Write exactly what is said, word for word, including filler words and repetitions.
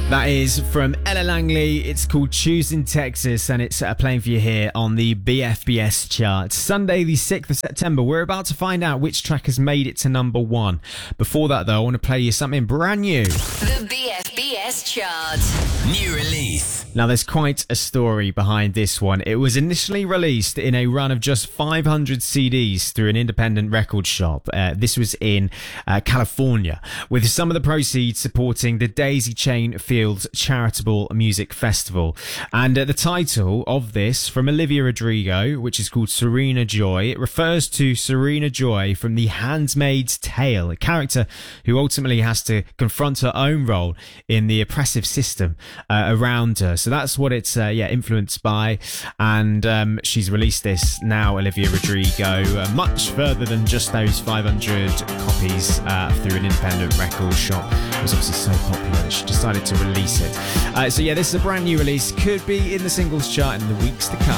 That is from Ella Langley. It's called Choosing Texas, and it's uh, playing for you here on the B F B S chart. Sunday, the sixth of September. We're about to find out which track has made it to number one. Before that, though, I want to play you something brand new. The B F B S chart. New release. Now, there's quite a story behind this one. It was initially released in a run of just five hundred C Ds through an independent record shop. Uh, this was in uh, California, with some of the proceeds supporting the Daisy Chain Fields Charitable Music Festival. And uh, the title of this, from Olivia Rodrigo, which is called Serena Joy, it refers to Serena Joy from The Handmaid's Tale, a character who ultimately has to confront her own role in the oppressive system uh, around her. So that's what it's uh, yeah influenced by, and um, she's released this now, Olivia Rodrigo, uh, much further than just those five hundred copies uh, through an independent record shop. It was obviously so popular that she decided to release it. Uh, so yeah, this is a brand new release, could be in the singles chart in the weeks to come.